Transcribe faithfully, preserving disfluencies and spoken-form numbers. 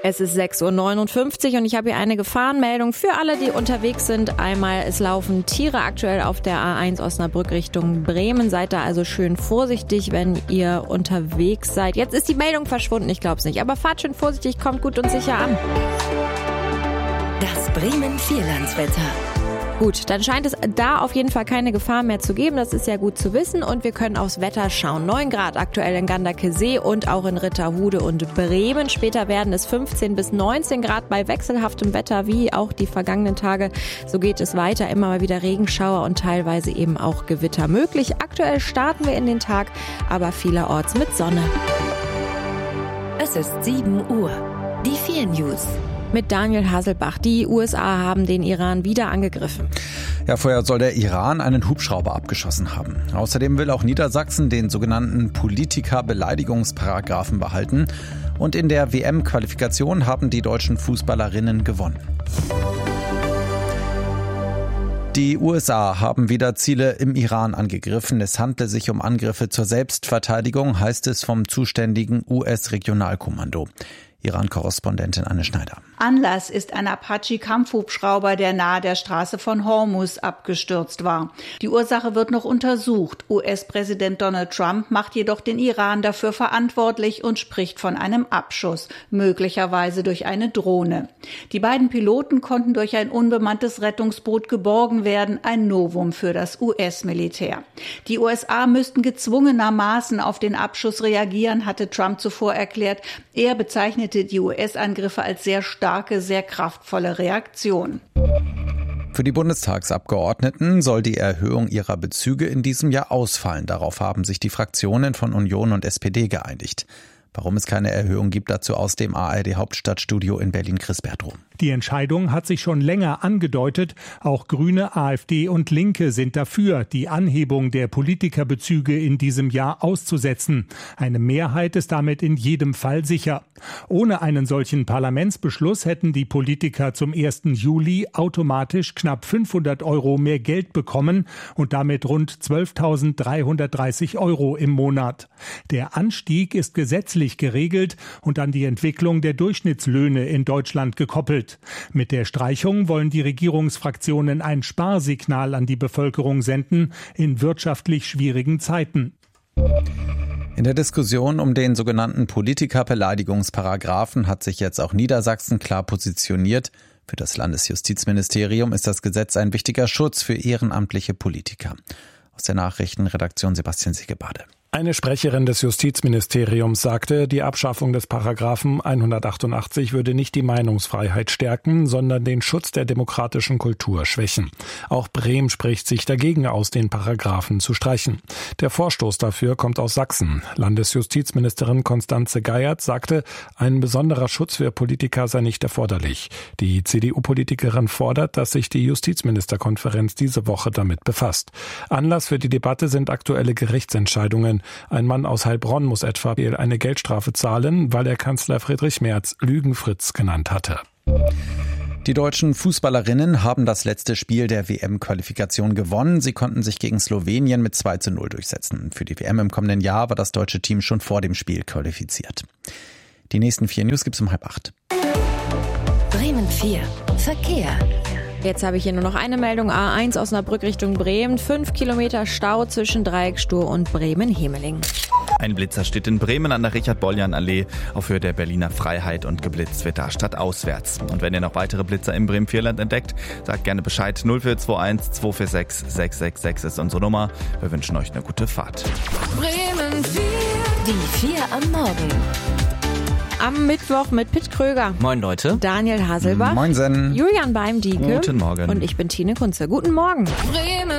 Es ist sechs Uhr neunundfünfzig und ich habe hier eine Gefahrenmeldung für alle, die unterwegs sind. Einmal, es laufen Tiere aktuell auf der A eins Osnabrück Richtung Bremen. Seid da also schön vorsichtig, wenn ihr unterwegs seid. Jetzt ist die Meldung verschwunden, ich glaube es nicht. Aber fahrt schön vorsichtig, kommt gut und sicher an. Das Bremen-Vierlandswetter. Gut, dann scheint es da auf jeden Fall keine Gefahr mehr zu geben. Das ist ja gut zu wissen und wir können aufs Wetter schauen. neun Grad aktuell in Ganderkesee und auch in Ritterhude und Bremen. Später werden es fünfzehn bis neunzehn Grad bei wechselhaftem Wetter, wie auch die vergangenen Tage. So geht es weiter. Immer mal wieder Regenschauer und teilweise eben auch Gewitter möglich. Aktuell starten wir in den Tag, aber vielerorts mit Sonne. Es ist sieben Uhr. Die vier News. Mit Daniel Hasselbach. Die U S A haben den Iran wieder angegriffen. Ja, vorher soll der Iran einen Hubschrauber abgeschossen haben. Außerdem will auch Niedersachsen den sogenannten Politiker-Beleidigungsparagraphen behalten. Und in der W M-Qualifikation haben die deutschen Fußballerinnen gewonnen. Die U S A haben wieder Ziele im Iran angegriffen. Es handle sich um Angriffe zur Selbstverteidigung, heißt es vom zuständigen U S-Regionalkommando. Iran-Korrespondentin Anne Schneider. Anlass ist ein Apache-Kampfhubschrauber, der nahe der Straße von Hormuz abgestürzt war. Die Ursache wird noch untersucht. U S-Präsident Donald Trump macht jedoch den Iran dafür verantwortlich und spricht von einem Abschuss, möglicherweise durch eine Drohne. Die beiden Piloten konnten durch ein unbemanntes Rettungsboot geborgen werden, ein Novum für das U S-Militär. Die U S A müssten gezwungenermaßen auf den Abschuss reagieren, hatte Trump zuvor erklärt. Er bezeichnete die U S-Angriffe als sehr starke, sehr kraftvolle Reaktion. Für die Bundestagsabgeordneten soll die Erhöhung ihrer Bezüge in diesem Jahr ausfallen. Darauf haben sich die Fraktionen von Union und S P D geeinigt. Warum es keine Erhöhung gibt, dazu aus dem A R D-Hauptstadtstudio in Berlin, Chris Bertrum. Die Entscheidung hat sich schon länger angedeutet. Auch Grüne, AfD und Linke sind dafür, die Anhebung der Politikerbezüge in diesem Jahr auszusetzen. Eine Mehrheit ist damit in jedem Fall sicher. Ohne einen solchen Parlamentsbeschluss hätten die Politiker zum ersten Juli automatisch knapp fünfhundert Euro mehr Geld bekommen und damit rund zwölftausenddreihundertdreißig Euro im Monat. Der Anstieg ist gesetzlich geregelt und an die Entwicklung der Durchschnittslöhne in Deutschland gekoppelt. Mit der Streichung wollen die Regierungsfraktionen ein Sparsignal an die Bevölkerung senden in wirtschaftlich schwierigen Zeiten. In der Diskussion um den sogenannten Politiker-Beleidigungsparagraphen hat sich jetzt auch Niedersachsen klar positioniert. Für das Landesjustizministerium ist das Gesetz ein wichtiger Schutz für ehrenamtliche Politiker. Aus der Nachrichtenredaktion Sebastian Siegebade. Eine Sprecherin des Justizministeriums sagte, die Abschaffung des Paragraphen hundertachtundachtzig würde nicht die Meinungsfreiheit stärken, sondern den Schutz der demokratischen Kultur schwächen. Auch Bremen spricht sich dagegen aus, den Paragraphen zu streichen. Der Vorstoß dafür kommt aus Sachsen. Landesjustizministerin Constanze Geiert sagte, ein besonderer Schutz für Politiker sei nicht erforderlich. Die C D U-Politikerin fordert, dass sich die Justizministerkonferenz diese Woche damit befasst. Anlass für die Debatte sind aktuelle Gerichtsentscheidungen. Ein Mann aus Heilbronn muss etwa eine Geldstrafe zahlen, weil er Kanzler Friedrich Merz Lügenfritz genannt hatte. Die deutschen Fußballerinnen haben das letzte Spiel der W M-Qualifikation gewonnen. Sie konnten sich gegen Slowenien mit zwei zu null durchsetzen. Für die W M im kommenden Jahr war das deutsche Team schon vor dem Spiel qualifiziert. Die nächsten vier News gibt's um halb acht. Bremen vier. Verkehr. Jetzt habe ich hier nur noch eine Meldung. A eins Osnabrück Richtung Bremen. Fünf Kilometer Stau zwischen Dreieckstur und Bremen-Hemeling. Ein Blitzer steht in Bremen an der Richard-Boljan-Allee auf Höhe der Berliner Freiheit und geblitzt wird da stadtauswärts. Und wenn ihr noch weitere Blitzer im Bremen-Vierland entdeckt, sagt gerne Bescheid. null vier zwei eins zwei vier sechs sechs sechs sechs ist unsere Nummer. Wir wünschen euch eine gute Fahrt. Bremen vier. Die vier am Morgen. Am Mittwoch mit Pitt Kröger. Moin Leute. Daniel Hasselbach. Moinsen. Julian Beimdieke. Guten Morgen. Und ich bin Tine Kunze. Guten Morgen. Bremen